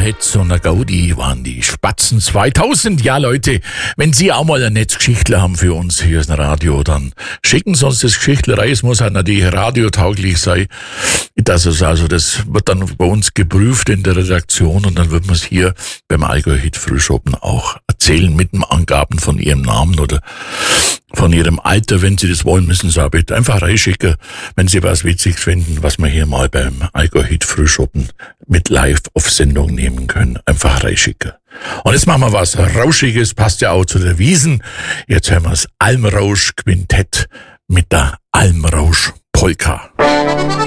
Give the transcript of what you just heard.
hätt so ne Gaudi, waren die Spatzen 2000. Ja, Leute, wenn Sie auch mal ein Netzgeschichtler haben für uns hier ist ein Radio, dann schicken Sie uns das Geschichtlerei. Es muss halt natürlich radiotauglich sein. Das wird dann bei uns geprüft in der Redaktion und dann wird man es hier beim Allgäu-Hit Frühschoppen auch erzählen mit den Angaben von Ihrem Namen oder von Ihrem Alter. Wenn Sie das wollen, müssen Sie auch bitte einfach reinschicken, wenn Sie was Witziges finden, was wir hier mal beim Allgäu-Hit Frühschoppen mit live auf Sendung nehmen können. Einfach reinschicken. Und jetzt machen wir was Rauschiges, passt ja auch zu der Wiesen. Jetzt hören wir das Almrausch Quintett mit der Almrausch Polka.